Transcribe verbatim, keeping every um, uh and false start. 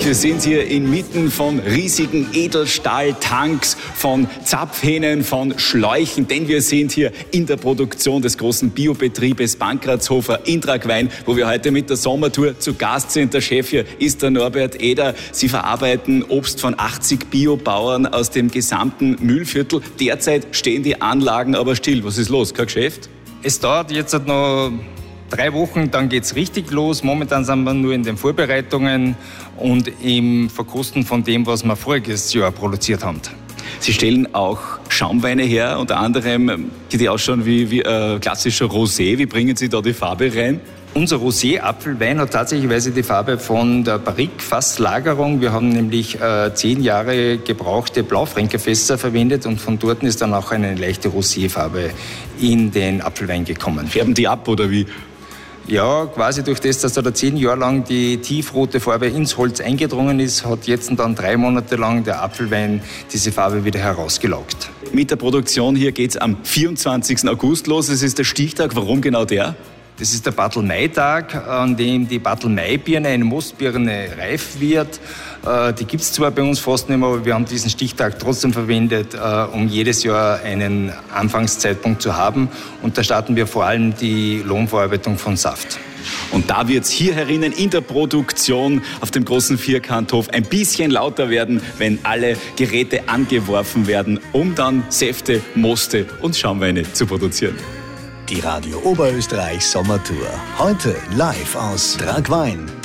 Wir sind hier inmitten von riesigen Edelstahltanks, von Zapfhähnen, von Schläuchen, denn wir sind hier in der Produktion des großen Biobetriebes Pankrazhofer in Tragwein, wo wir heute mit der Sommertour zu Gast sind. Der Chef hier ist der Norbert Eder. Sie verarbeiten Obst von achtzig Biobauern aus dem gesamten Mühlviertel. Derzeit stehen die Anlagen aber still. Was ist los? Kein Geschäft? Es dauert jetzt noch drei Wochen, dann geht's richtig los. Momentan sind wir nur in den Vorbereitungen und im Verkosten von dem, was wir voriges Jahr produziert haben. Sie stellen auch Schaumweine her, unter anderem, die, die ausschauen wie, wie äh, klassischer Rosé. Wie bringen Sie da die Farbe rein? Unser Rosé-Apfelwein hat tatsächlich die Farbe von der Barrique-Fasslagerung. Wir haben nämlich äh, zehn Jahre gebrauchte Blaufränkerfässer verwendet und von dort ist dann auch eine leichte Rosé-Farbe in den Apfelwein gekommen. Färben die ab oder wie? Ja, quasi durch das, dass da zehn Jahre lang die tiefrote Farbe ins Holz eingedrungen ist, hat jetzt dann drei Monate lang der Apfelwein diese Farbe wieder herausgelaugt. Mit der Produktion hier geht es am vierundzwanzigsten August los. Es ist der Stichtag. Warum genau der? Das ist der Bartel-Mai-Tag, an dem die Bartel-Mai-Birne, eine Mostbirne, reif wird. Die gibt es zwar bei uns fast nicht mehr, aber wir haben diesen Stichtag trotzdem verwendet, um jedes Jahr einen Anfangszeitpunkt zu haben. Und da starten wir vor allem die Lohnverarbeitung von Saft. Und da wird es hier herinnen in der Produktion auf dem großen Vierkanthof ein bisschen lauter werden, wenn alle Geräte angeworfen werden, um dann Säfte, Moste und Schaumweine zu produzieren. Die Radio Oberösterreich Sommertour. Heute live aus Tragwein.